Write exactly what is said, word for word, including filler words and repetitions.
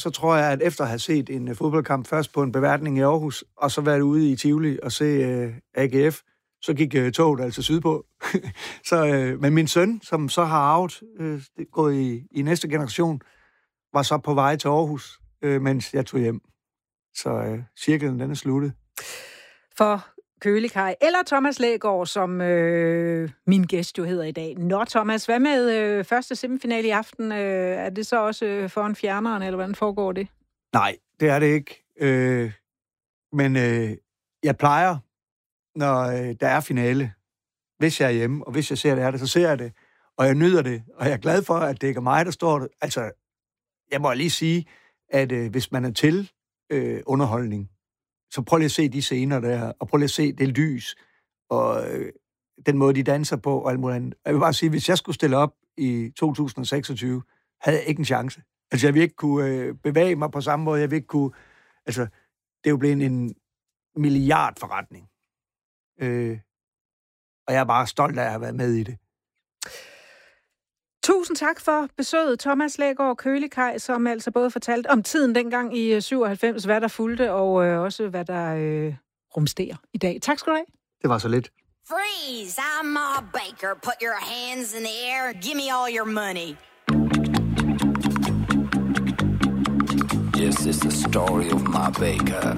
så tror jeg, at efter at have set en uh, fodboldkamp først på en beværtning i Aarhus, og så været ude i Tivoli og se uh, A G F, så gik uh, toget altså sydpå. så, uh, men min søn, som så har arvet, uh, gået i, i næste generation, var så på vej til Aarhus, uh, mens jeg tog hjem. Så uh, cirklen den er sluttet. For Kølig Kaj, eller Thomas Lægaard, som øh, min gæst jo hedder i dag. Nå, Thomas, hvad med øh, første semifinale i aften? Øh, er det så også øh, foran fjerneren, eller hvordan foregår det? Nej, det er det ikke. Øh, men øh, jeg plejer, når øh, der er finale, hvis jeg er hjemme, og hvis jeg ser det, er det, så ser jeg det, og jeg nyder det, og jeg er glad for, at det ikke er mig, der står det. Altså, jeg må lige sige, at øh, hvis man er til øh, underholdning, så prøv lige at se de scener der, og prøv lige at se det lys, og øh, den måde, de danser på, og alt muligt andet. Jeg vil bare sige, hvis jeg skulle stille op i to tusind og seksogtyve, havde jeg ikke en chance. Altså, jeg ville ikke kunne øh, bevæge mig på samme måde, jeg ville ikke kunne... Altså, det er jo blevet en milliardforretning. Øh, og jeg er bare stolt af at have været med i det. Tusind tak for besøget, Thomas Lægaard Kølig Kaj, som altså både fortalte om tiden dengang i syvoghalvfems, hvad der fulgte, og øh, også hvad der øh, rumsterer i dag. Tak skal du have. Det var så lidt. Freeze! I'm Ma Baker. Put your hands in the air. Give me all your money. Yes, it's the story of Ma Baker.